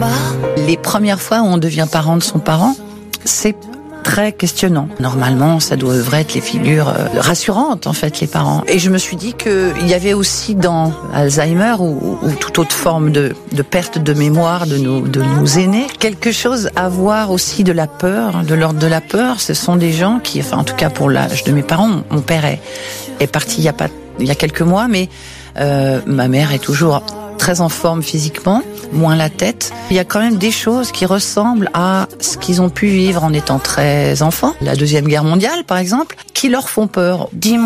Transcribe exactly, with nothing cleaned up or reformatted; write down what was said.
bas. Les premières fois où on devient parent de son parent, c'est très questionnant. Normalement, ça devrait être les figures euh, rassurantes, en fait, les parents. Et je me suis dit qu'il y avait aussi dans Alzheimer ou, ou toute autre forme de, de perte de mémoire de nos, de nos aînés, quelque chose à voir aussi de la peur, de l'ordre de la peur. Ce sont des gens qui, enfin, en tout cas pour l'âge de mes parents, mon père est, est parti il y a pas, il y a quelques mois, mais euh, ma mère est toujours très en forme physiquement, moins la tête. Il y a quand même des choses qui ressemblent à ce qu'ils ont pu vivre en étant très enfants. La Deuxième Guerre mondiale, par exemple, qui leur font peur. Dis-moi